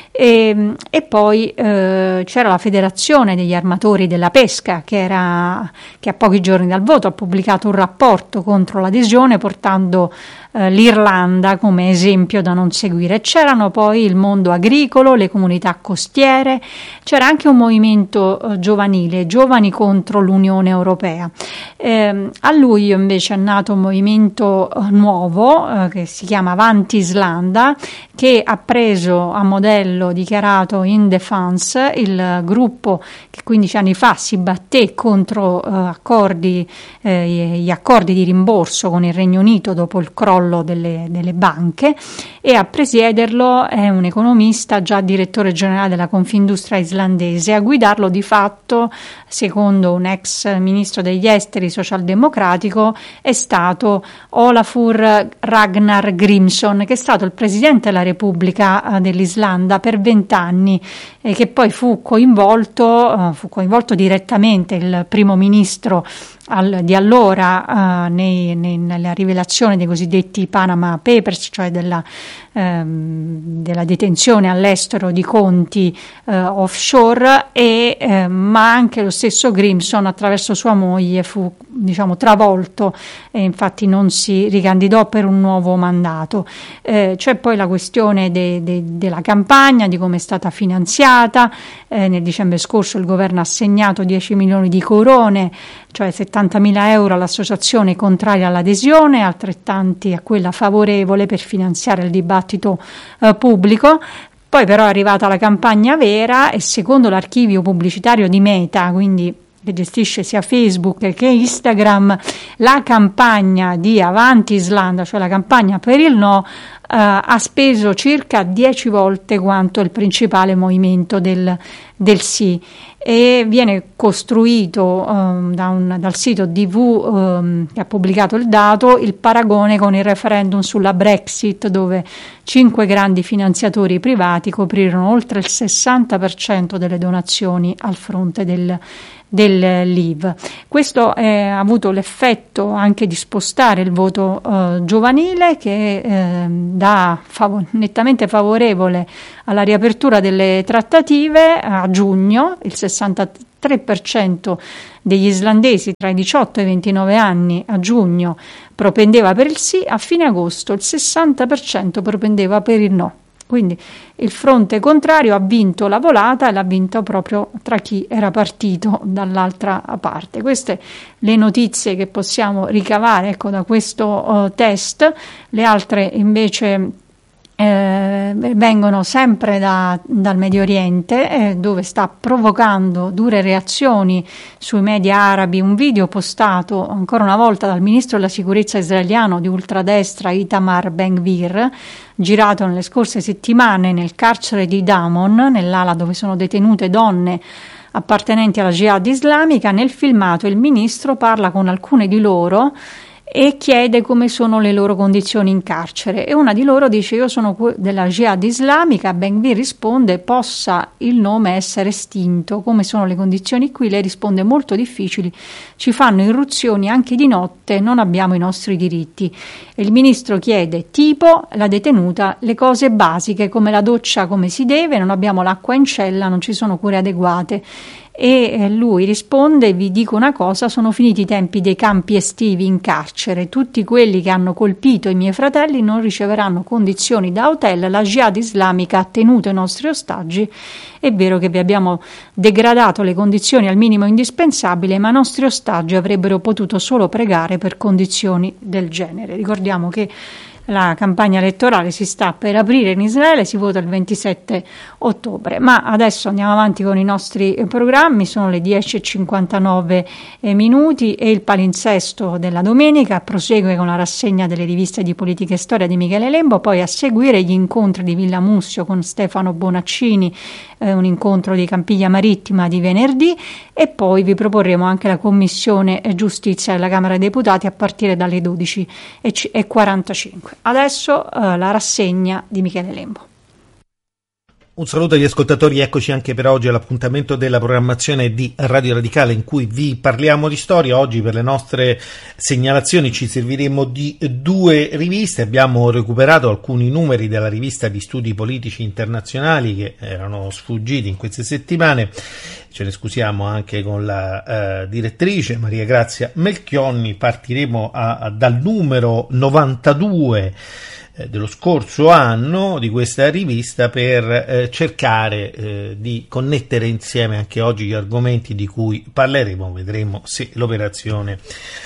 Speaker 2: E, e poi eh, c'era la Federazione degli Armatori della Pesca, che, era, che a pochi giorni dal voto ha pubblicato un rapporto contro l'adesione, portando eh, l'Irlanda come esempio da non seguire. C'erano poi il mondo agricolo, le comunità costiere, c'era anche un movimento eh, giovanile, Giovani contro l'Unione Europea. Eh, a luglio invece è nato un movimento eh, nuovo eh, che si chiama Avanti Islanda, che ha preso a modello dichiarato In Defense, il gruppo che quindici anni fa si batté contro eh, accordi, eh, gli accordi di rimborso con il Regno Unito dopo il crollo delle, delle banche, e a presiederlo è un economista, già direttore generale della Confindustria islandese. A guidarlo di fatto, secondo un ex ministro degli esteri socialdemocratico, è stato Olafur Ragnar Grimson, che è stato il presidente della Repubblica eh, dell'Islanda per vent'anni, e che poi fu coinvolto, uh, fu coinvolto direttamente il primo ministro al, di allora uh, nei, nei, nella rivelazione dei cosiddetti Panama Papers, cioè della, ehm, della detenzione all'estero di conti uh, offshore, e, eh, ma anche lo stesso Grimson attraverso sua moglie fu, diciamo, travolto, e infatti non si ricandidò per un nuovo mandato. Eh, c'è poi la questione de, de, della campagna, di come è stata finanziata. Eh, nel dicembre scorso il governo ha assegnato dieci milioni di corone, cioè settantamila euro all'associazione contraria all'adesione, altrettanti a quella favorevole, per finanziare il dibattito eh, pubblico. Poi però è arrivata la campagna vera, e secondo l'archivio pubblicitario di Meta, quindi che gestisce sia Facebook che Instagram, la campagna di Avanti Islanda, cioè la campagna per il no, ha speso circa dieci volte quanto il principale movimento del, del sì, e viene costruito um, da un, dal sito D V um, che ha pubblicato il dato il paragone con il referendum sulla Brexit, dove cinque grandi finanziatori privati coprirono oltre il sessanta per cento delle donazioni al fronte del del Leave. Questo eh, ha avuto l'effetto anche di spostare il voto eh, giovanile, che eh, dà fav- nettamente favorevole alla riapertura delle trattative a giugno. Il sessantatré per cento degli islandesi tra i diciotto e i ventinove anni a giugno propendeva per il sì, a fine agosto il sessanta per cento propendeva per il no. Quindi il fronte contrario ha vinto la volata, e l'ha vinto proprio tra chi era partito dall'altra parte. Queste le notizie che possiamo ricavare, ecco, da questo uh, test. Le altre invece eh, vengono sempre da, dal Medio Oriente, eh, dove sta provocando dure reazioni sui media arabi un video postato ancora una volta dal ministro della sicurezza israeliano di ultradestra Itamar Ben-Gvir, girato nelle scorse settimane nel carcere di Damon, nell'ala dove sono detenute donne appartenenti alla Jihad islamica. Nel filmato il ministro parla con alcune di loro e chiede come sono le loro condizioni in carcere, e una di loro dice: io sono della Jihad islamica. Ben-Gvir risponde: possa il nome essere estinto, come sono le condizioni qui? Lei risponde: molto difficili, ci fanno irruzioni anche di notte, non abbiamo i nostri diritti. E il ministro chiede: tipo la detenuta, le cose basiche come la doccia come si deve, non abbiamo l'acqua in cella, non ci sono cure adeguate. E lui risponde: vi dico una cosa, sono finiti i tempi dei campi estivi in carcere, tutti quelli che hanno colpito i miei fratelli non riceveranno condizioni da hotel, la Jihad islamica ha tenuto i nostri ostaggi, è vero che vi abbiamo degradato le condizioni al minimo indispensabile, ma i nostri ostaggi avrebbero potuto solo pregare per condizioni del genere. Ricordiamo che la campagna elettorale si sta per aprire in Israele, si vota il ventisette ottobre. Ma adesso andiamo avanti con i nostri programmi, sono le dieci e cinquantanove minuti e il palinsesto della domenica prosegue con la rassegna delle riviste di politica e storia di Michele Lembo, poi a seguire gli incontri di Villa Mussio con Stefano Bonaccini, eh, un incontro di Campiglia Marittima di venerdì, e poi vi proporremo anche la Commissione Giustizia della Camera dei Deputati a partire dalle dodici e quarantacinque. Adesso eh, la rassegna di Michele Lembo.
Speaker 3: Un saluto agli ascoltatori, eccoci anche per oggi all'appuntamento della programmazione di Radio Radicale in cui vi parliamo di storia. Oggi per le nostre segnalazioni ci serviremo di due riviste. Abbiamo recuperato alcuni numeri della rivista di studi politici internazionali che erano sfuggiti in queste settimane. Ce ne scusiamo anche con la uh, direttrice Maria Grazia Melchionni. Partiremo a, a, dal numero novantadue dello scorso anno di questa rivista per eh, cercare eh, di connettere insieme anche oggi gli argomenti di cui parleremo. Vedremo se l'operazione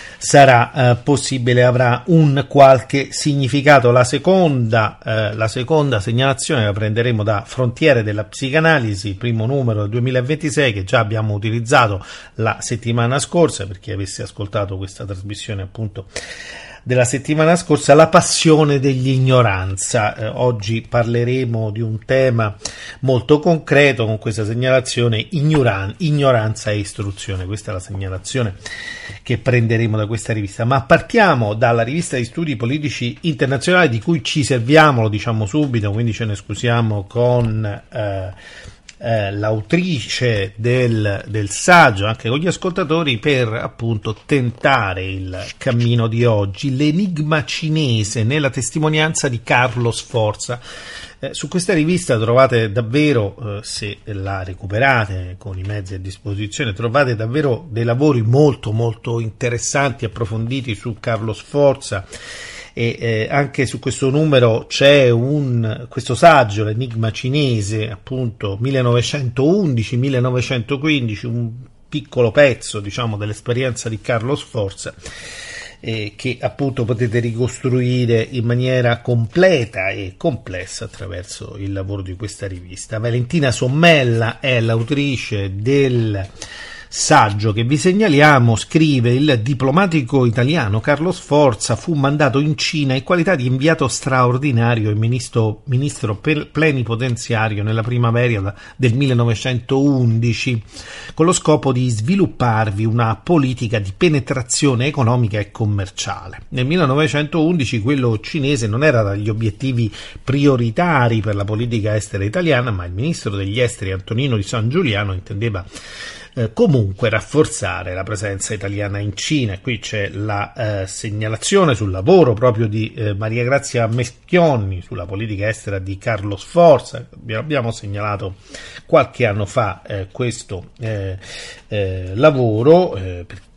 Speaker 3: sarà eh, possibile, avrà un qualche significato. La seconda, eh, la seconda segnalazione la prenderemo da Frontiere della Psicanalisi, primo numero del duemilaventisei, che già abbiamo utilizzato la settimana scorsa, per chi avesse ascoltato questa trasmissione appunto della settimana scorsa, la passione dell'ignoranza. Eh, oggi parleremo di un tema molto concreto con questa segnalazione: ignoran- ignoranza e istruzione. Questa è la segnalazione che prenderemo da questa rivista. Ma partiamo dalla rivista di studi politici internazionali, di cui ci serviamo, lo diciamo subito, quindi ce ne scusiamo con eh, Eh, l'autrice del, del saggio, anche con gli ascoltatori, per appunto tentare il cammino di oggi: l'enigma cinese nella testimonianza di Carlo Sforza. Eh, su questa rivista trovate davvero, eh, se la recuperate con i mezzi a disposizione, trovate davvero dei lavori molto molto interessanti, approfonditi su Carlo Sforza. E eh, anche su questo numero c'è un questo saggio, l'enigma cinese, appunto millenovecentoundici millenovecentoquindici, un piccolo pezzo, diciamo, dell'esperienza di Carlo Sforza, eh, che appunto potete ricostruire in maniera completa e complessa attraverso il lavoro di questa rivista. Valentina Sommella è l'autrice del saggio che vi segnaliamo scrive: il diplomatico italiano Carlo Sforza fu mandato in Cina in qualità di inviato straordinario e ministro, ministro plenipotenziario nella primavera del millenovecentoundici, con lo scopo di svilupparvi una politica di penetrazione economica e commerciale. Nel millenovecentoundici quello cinese non era tra gli obiettivi prioritari per la politica estera italiana, ma il ministro degli esteri Antonino di San Giuliano intendeva eh, comunque rafforzare la presenza italiana in Cina. E qui c'è la eh, segnalazione sul lavoro proprio di eh, Maria Grazia Meschionni sulla politica estera di Carlo Sforza. Abbiamo segnalato qualche anno fa eh, questo eh, eh, lavoro eh, per